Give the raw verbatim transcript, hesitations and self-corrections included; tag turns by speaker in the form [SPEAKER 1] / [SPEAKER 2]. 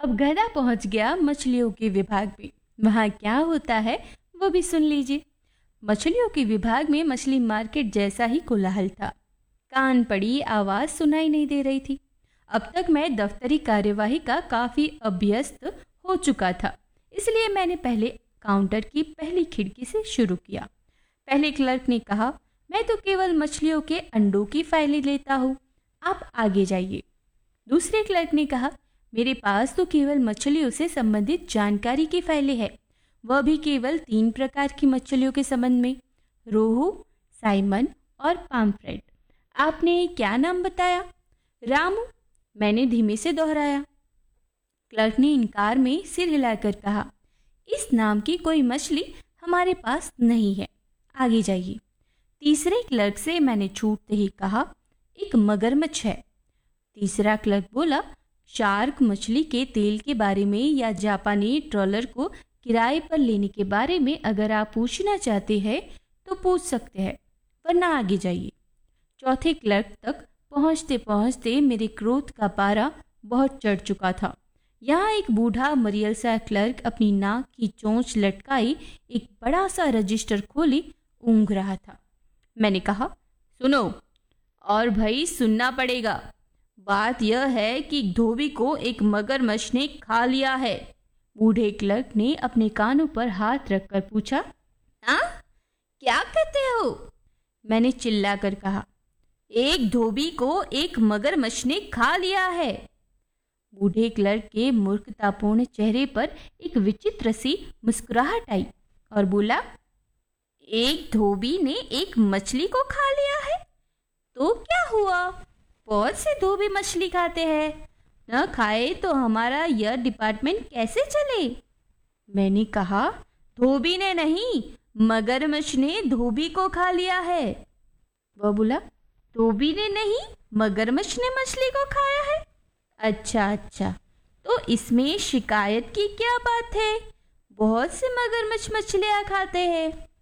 [SPEAKER 1] अब गधा पहुंच गया मछलियों के विभाग में। वहां क्या होता है वो भी सुन लीजिए। मछलियों के विभाग में मछली मार्केट जैसा ही कोलाहल था। कान पड़ी आवाज सुनाई नहीं दे रही थी। अब तक मैं दफ्तरी कार्यवाही का काफी अभ्यस्त हो चुका था, इसलिए मैंने पहले काउंटर की पहली खिड़की से शुरू किया। पहले क्लर्क ने कहा, मैं तो केवल मछलियों के अंडों की फाइलें लेता हूँ, आप आगे जाइए। दूसरे क्लर्क ने कहा, मेरे पास तो केवल मछलियों से संबंधित जानकारी की फाइलें हैं, वह भी केवल तीन प्रकार की मछलियों के संबंध में, रोहू, साइमन और पाम्फ्रेट। आपने क्या नाम बताया? रामू, मैंने धीमे से दोहराया। क्लर्क ने इनकार में सिर हिलाकर कहा, इस नाम की कोई मछली हमारे पास नहीं है, आगे जाइए। तीसरे क्लर्क से मैंने छूटते ही कहा, एक मगरमच्छ है। तीसरा क्लर्क बोला, शार्क मछली के तेल के बारे में या जापानी ट्रॉलर को किराए पर लेने के बारे में अगर आप पूछना चाहते हैं तो पूछ सकते हैं, वरना आगे जाइए। चौथे क्लर्क तक पहुंचते पहुंचते मेरे क्रोध का पारा बहुत चढ़ चुका था। यहाँ एक बूढ़ा मरियल सा क्लर्क अपनी नाक की चोंच लटकाई एक बड़ा सा रजिस्टर खोली ऊँघ रहा था। मैंने कहा, सुनो, और भाई सुनना पड़ेगा। बात यह है कि धोबी को एक मगरमच्छ ने खा लिया है। बूढ़े क्लर्क ने अपने कानों पर हाथ रखकर पूछा, हाँ, क्या कहते हो? मैंने चिल्लाकर कहा, एक धोबी को एक मगरमच्छ ने खा लिया है। बूढ़े क्लर्क के मूर्खतापूर्ण चेहरे पर एक विचित्र सी मुस्कुराहट आई और बोला, एक धोबी ने एक मछली को खा लिया है तो क्या हुआ? बहुत से धोबी मछली खाते हैं, न खाए तो हमारा यह डिपार्टमेंट कैसे चले? मैंने कहा, धोबी ने नहीं, मगरमच्छ ने धोबी को खा लिया है। वह बोला, धोबी ने नहीं, मगरमच्छ ने मछली को खाया है। अच्छा अच्छा, तो इसमें शिकायत की क्या बात है? बहुत से मगरमच्छ मछलियाँ खाते हैं।